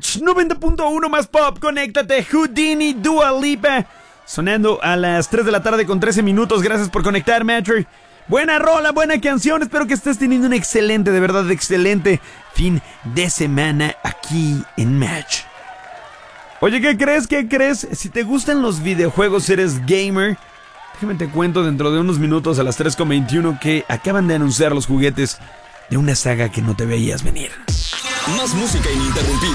Match 90.1 más pop. Conéctate. Houdini, Dua Lipa. Sonando a las 3 de la tarde con 13 minutos. Gracias por conectar, Matcher. Buena rola, buena canción. Espero que estés teniendo un excelente, de verdad excelente fin de semana aquí en Match. Oye, ¿qué crees? ¿Qué crees? Si te gustan los videojuegos, eres gamer, déjame te cuento dentro de unos minutos a las 3:21 que acaban de anunciar los juguetes de una saga que no te veías venir. Más música ininterrumpida.